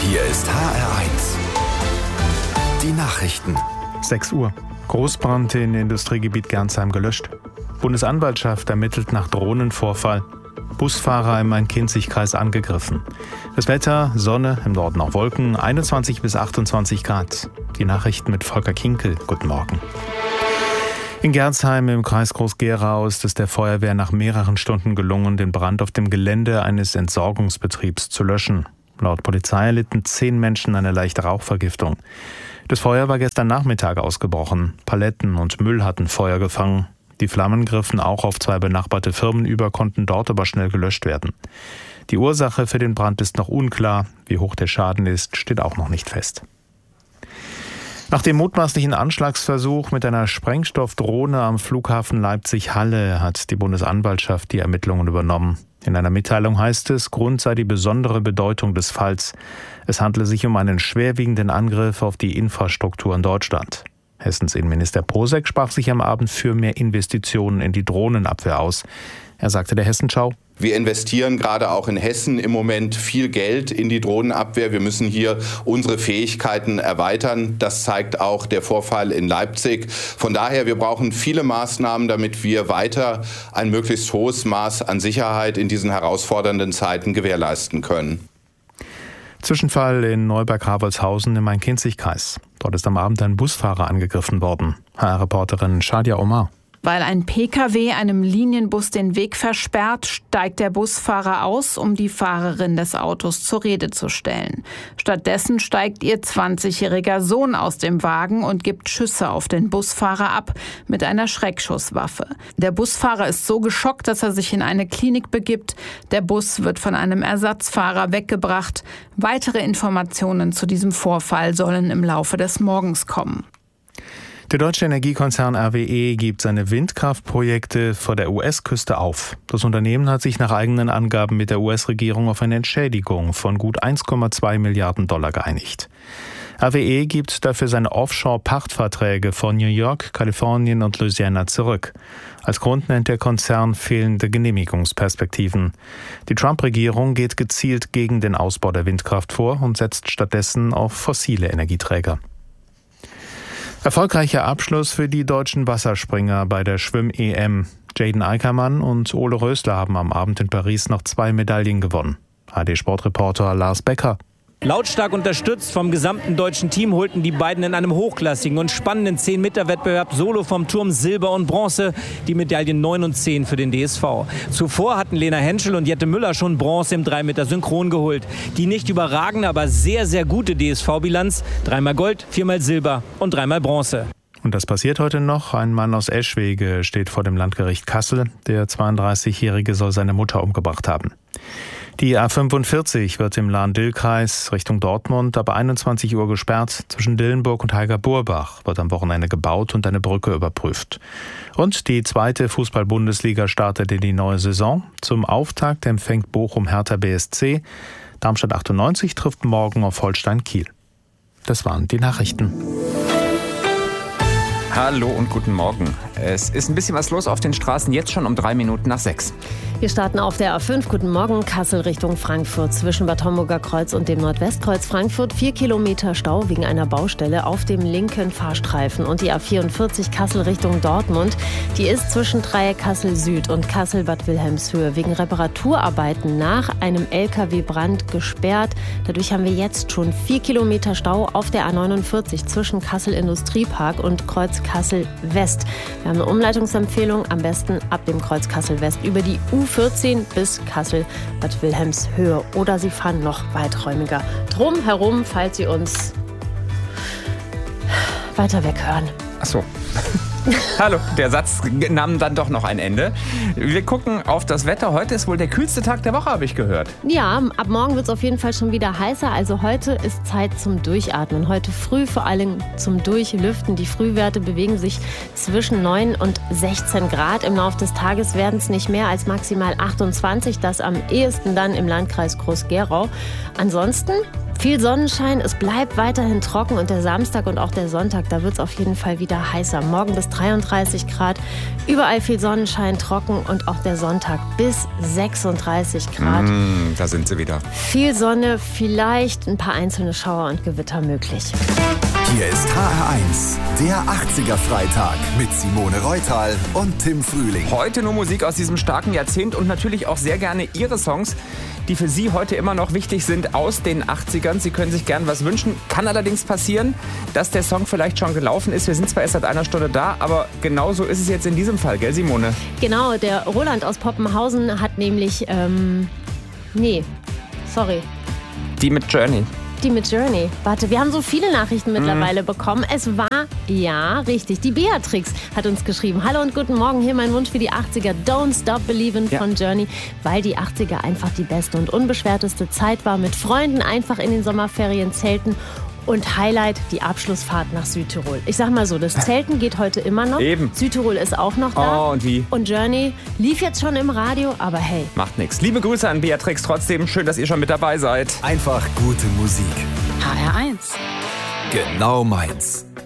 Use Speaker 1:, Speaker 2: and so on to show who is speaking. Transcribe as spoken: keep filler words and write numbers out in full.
Speaker 1: Hier ist H R eins. Die Nachrichten.
Speaker 2: sechs Uhr. Großbrand in Industriegebiet Gernsheim gelöscht. Bundesanwaltschaft ermittelt nach Drohnenvorfall. Busfahrer im Main-Kinzig-Kreis angegriffen. Das Wetter, Sonne, im Norden auch Wolken, einundzwanzig bis achtundzwanzig Grad. Die Nachrichten mit Volker Kinkel. Guten Morgen. In Gernsheim im Kreis Groß-Gerau ist es der Feuerwehr nach mehreren Stunden gelungen, den Brand auf dem Gelände eines Entsorgungsbetriebs zu löschen. Laut Polizei erlitten zehn Menschen eine leichte Rauchvergiftung. Das Feuer war gestern Nachmittag ausgebrochen. Paletten und Müll hatten Feuer gefangen. Die Flammen griffen auch auf zwei benachbarte Firmen über, konnten dort aber schnell gelöscht werden. Die Ursache für den Brand ist noch unklar. Wie hoch der Schaden ist, steht auch noch nicht fest. Nach dem mutmaßlichen Anschlagsversuch mit einer Sprengstoffdrohne am Flughafen Leipzig-Halle hat die Bundesanwaltschaft die Ermittlungen übernommen. In einer Mitteilung heißt es, Grund sei die besondere Bedeutung des Falls. Es handle sich um einen schwerwiegenden Angriff auf die Infrastruktur in Deutschland. Hessens Innenminister Posek sprach sich am Abend für mehr Investitionen in die Drohnenabwehr aus. Er sagte der Hessenschau:
Speaker 3: Wir investieren gerade auch in Hessen im Moment viel Geld in die Drohnenabwehr. Wir müssen hier unsere Fähigkeiten erweitern. Das zeigt auch der Vorfall in Leipzig. Von daher, wir brauchen viele Maßnahmen, damit wir weiter ein möglichst hohes Maß an Sicherheit in diesen herausfordernden Zeiten gewährleisten können.
Speaker 2: Zwischenfall in Neuberg-Ravoltshausen im Main-Kinzig-Kreis. Dort ist am Abend ein Busfahrer angegriffen worden. H R-Reporterin Shadia Omar.
Speaker 4: Weil ein P K W einem Linienbus den Weg versperrt, steigt der Busfahrer aus, um die Fahrerin des Autos zur Rede zu stellen. Stattdessen steigt ihr zwanzigjähriger Sohn aus dem Wagen und gibt Schüsse auf den Busfahrer ab mit einer Schreckschusswaffe. Der Busfahrer ist so geschockt, dass er sich in eine Klinik begibt. Der Bus wird von einem Ersatzfahrer weggebracht. Weitere Informationen zu diesem Vorfall sollen im Laufe des Morgens kommen.
Speaker 2: Der deutsche Energiekonzern R W E gibt seine Windkraftprojekte vor der U S-Küste auf. Das Unternehmen hat sich nach eigenen Angaben mit der U S-Regierung auf eine Entschädigung von gut eins Komma zwei Milliarden Dollar geeinigt. R W E gibt dafür seine Offshore-Pachtverträge von New York, Kalifornien und Louisiana zurück. Als Grund nennt der Konzern fehlende Genehmigungsperspektiven. Die Trump-Regierung geht gezielt gegen den Ausbau der Windkraft vor und setzt stattdessen auf fossile Energieträger. Erfolgreicher Abschluss für die deutschen Wasserspringer bei der Schwimm-E M. Jaden Eickermann und Ole Rösler haben am Abend in Paris noch zwei Medaillen gewonnen. H D-Sportreporter Lars Becker.
Speaker 5: Lautstark unterstützt vom gesamten deutschen Team holten die beiden in einem hochklassigen und spannenden zehn Meter Wettbewerb Solo vom Turm Silber und Bronze die Medaillen neun und zehn für den D S V. Zuvor hatten Lena Henschel und Jette Müller schon Bronze im drei Meter Synchron geholt. Die nicht überragende, aber sehr, sehr gute D S V-Bilanz: dreimal Gold, viermal Silber und dreimal Bronze.
Speaker 2: Und das passiert heute noch. Ein Mann aus Eschwege steht vor dem Landgericht Kassel. Der zweiunddreißigjährige soll seine Mutter umgebracht haben. Die A fünfundvierzig wird im Lahn-Dill-Kreis Richtung Dortmund ab einundzwanzig Uhr gesperrt. Zwischen Dillenburg und Heiger-Burbach wird am Wochenende gebaut und eine Brücke überprüft. Und die zweite Fußball-Bundesliga startet in die neue Saison. Zum Auftakt empfängt Bochum Hertha B S C. Darmstadt achtundneunzig trifft morgen auf Holstein Kiel. Das waren die Nachrichten.
Speaker 6: Hallo und guten Morgen. Es ist ein bisschen was los auf den Straßen, jetzt schon um drei Minuten nach sechs.
Speaker 7: Wir starten auf der A fünf. Guten Morgen, Kassel Richtung Frankfurt. Zwischen Bad Homburger Kreuz und dem Nordwestkreuz Frankfurt vier Kilometer Stau wegen einer Baustelle auf dem linken Fahrstreifen. Und die A vierundvierzig Kassel Richtung Dortmund, die ist zwischen Dreieck Kassel Süd und Kassel Bad Wilhelmshöhe wegen Reparaturarbeiten nach einem L K W-Brand gesperrt. Dadurch haben wir jetzt schon vier Kilometer Stau auf der A neunundvierzig zwischen Kassel Industriepark und Kreuz Kassel West. Wir haben eine Umleitungsempfehlung, am besten ab dem Kreuz Kassel West über die U vierzehn bis Kassel Bad Wilhelmshöhe. Oder Sie fahren noch weiträumiger drumherum, falls Sie uns weiter weg hören.
Speaker 6: Ach so. Hallo, der Satz nahm dann doch noch ein Ende. Wir gucken auf das Wetter. Heute ist wohl der kühlste Tag der Woche, habe ich gehört.
Speaker 7: Ja, ab morgen wird es auf jeden Fall schon wieder heißer. Also heute ist Zeit zum Durchatmen. Heute früh vor allem zum Durchlüften. Die Frühwerte bewegen sich zwischen neun und sechzehn Grad. Im Laufe des Tages werden es nicht mehr als maximal achtundzwanzig. Das am ehesten dann im Landkreis Groß-Gerau. Ansonsten Viel Sonnenschein, es bleibt weiterhin trocken und der Samstag und auch der Sonntag, da wird es auf jeden Fall wieder heißer. Morgen bis dreiunddreißig Grad, überall viel Sonnenschein, trocken und auch der Sonntag bis sechsunddreißig Grad.
Speaker 6: Mm, da sind sie wieder.
Speaker 7: Viel Sonne, vielleicht ein paar einzelne Schauer und Gewitter möglich.
Speaker 1: Hier ist H R eins, der achtziger-Freitag mit Simone Reutal und Tim Frühling.
Speaker 6: Heute nur Musik aus diesem starken Jahrzehnt und natürlich auch sehr gerne Ihre Songs, die für Sie heute immer noch wichtig sind aus den achtzigern. Sie können sich gern was wünschen. Kann allerdings passieren, dass der Song vielleicht schon gelaufen ist. Wir sind zwar erst seit einer Stunde da, aber genau so ist es jetzt in diesem Fall, gell Simone?
Speaker 7: Genau, der Roland aus Poppenhausen hat nämlich, ähm, nee, sorry.
Speaker 6: Die mit Journey.
Speaker 7: Die mit Journey. Warte, wir haben so viele Nachrichten mittlerweile mm. bekommen. Es war, ja, richtig, die Beatrix hat uns geschrieben. Hallo und guten Morgen, hier mein Wunsch für die achtziger. Don't Stop Believin' ja. von Journey, weil die achtziger einfach die beste und unbeschwerteste Zeit war. Mit Freunden einfach in den Sommerferien zelten. Und Highlight, die Abschlussfahrt nach Südtirol. Ich sag mal so, das Zelten geht heute immer noch.
Speaker 6: Eben.
Speaker 7: Südtirol ist auch noch da.
Speaker 6: Oh, und wie?
Speaker 7: Und Journey lief jetzt schon im Radio, aber hey.
Speaker 6: Macht nichts. Liebe Grüße an Beatrix trotzdem. Schön, dass ihr schon mit dabei seid.
Speaker 1: Einfach gute Musik.
Speaker 4: H R eins.
Speaker 1: Genau meins.